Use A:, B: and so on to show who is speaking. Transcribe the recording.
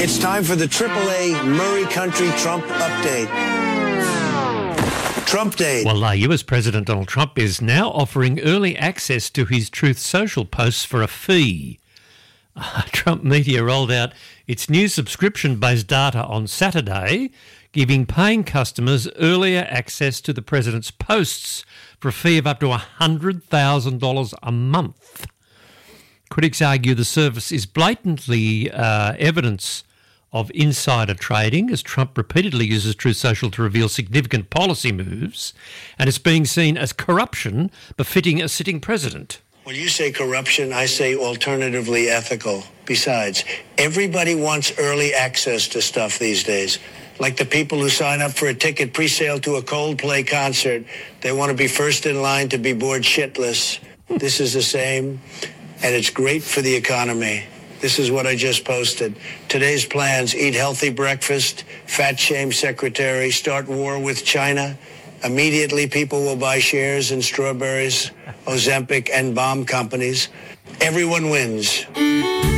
A: It's time for the AAA Murray Country Trump Update. Trump Day.
B: Well, US President Donald Trump is now offering early access to his Truth Social posts for a fee. Trump Media rolled out its new subscription-based data on Saturday, giving paying customers earlier access to the president's posts for a fee of up to $100,000 a month. Critics argue the service is blatantly evidence of insider trading, as Trump repeatedly uses Truth Social to reveal significant policy moves, and it's being seen as corruption befitting a sitting president.
A: When you say corruption, I say alternatively ethical. Besides, everybody wants early access to stuff these days. Like the people who sign up for a ticket pre-sale to a Coldplay concert. They want to be first in line to be bored shitless. This is the same, and it's great for the economy. This is what I just posted. Today's plans: eat healthy breakfast, fat shame secretary, start war with China. Immediately people will buy shares in Strawberries, Ozempic, and bomb companies. Everyone wins.